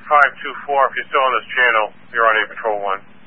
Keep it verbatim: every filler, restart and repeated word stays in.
five two four. If you're still on this channel, you're on A Patrol one.